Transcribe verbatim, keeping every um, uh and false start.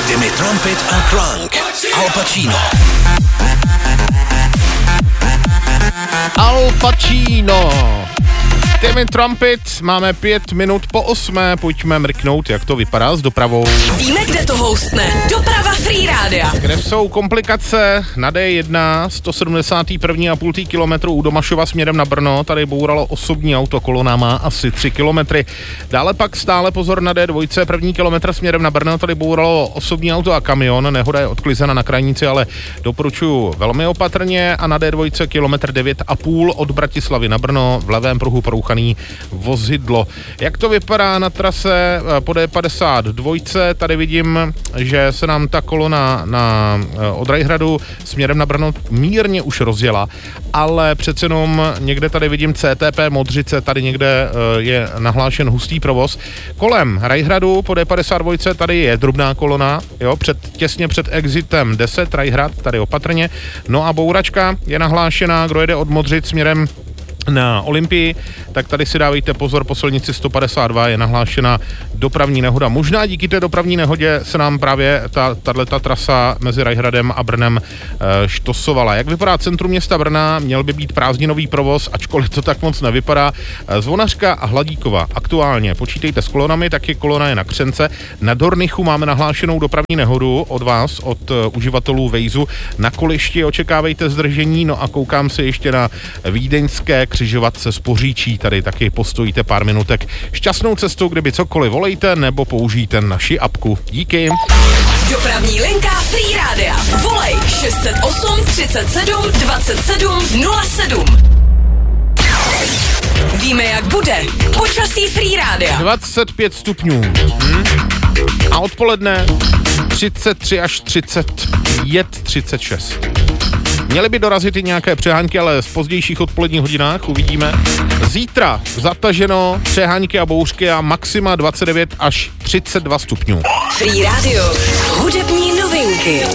Timmy Trumpet a Crunk. Al Pacino. Al Pacino. Timmy Trumpet, máme pět minut po osmé, pojďme mrknout, jak to vypadá s dopravou. Víme, kde to houstne. Doprava Free Rádia. Kde jsou komplikace na D jedna, sto sedmdesát jedna celá pět kilometru u Domašova směrem na Brno, tady bouralo osobní auto, kolona má asi tři kilometry. Dále pak stále pozor na D dva, první kilometr směrem na Brno, tady bouralo osobní auto a kamion, nehoda je odklizena na krajnici, ale doporučuji velmi opatrně a na D dva kilometr devět a půl od Bratislavy na Brno, v levém pruhu porouchaný vozidlo. Jak to vypadá na trase po D padesát dva? Tady vidím, že se nám ta kolona na, od Rajhradu směrem na Brno mírně už rozjela, ale přece jenom někde tady vidím C T P Modřice, tady někde je nahlášen hustý provoz. Kolem Rajhradu po D padesát dva tady je drobná kolona, jo, před, těsně před exitem deset Rajhrad, tady opatrně. No a bouračka je nahlášená, kdo jede od Modřic směrem na Olympii, tak tady si dávejte pozor, po silnici sto padesát dva je nahlášena dopravní nehoda. Možná díky té dopravní nehodě se nám právě ta, tato trasa mezi Rajhradem a Brnem e, štosovala. Jak vypadá centrum města Brna? Měl by být prázdninový provoz, ačkoliv to tak moc nevypadá. E, Zvonařka a Hladíkova aktuálně. Počítejte s kolonami, taky kolona je na Křence. Na Dornichu máme nahlášenou dopravní nehodu od vás, od e, uživatelů Vejzu. Na Kolišti očekávejte zdržení, no a koukám se ještě na vídeňské křižovatce z Poříčí, tady taky postojíte pár minutek. Šťastnou cestou, kdyby cokoliv, volejte nebo použijte naši apku. Díky. Dopravní linka Free Rádia. Volej šest set osm třicet sedm dvacet sedm nula sedm. Víme, jak bude. Počasí Free Rádia. dvacet pět stupňů. Hm? A odpoledne třicet tři až třicet pět, třicet šest. Měly by dorazit i nějaké přehánky, ale v pozdějších odpoledních hodinách uvidíme. Zítra zataženo, přehánky a bouřky a maxima dvacet devět až třicet dva stupňů. Free Radio. Hudební novinky.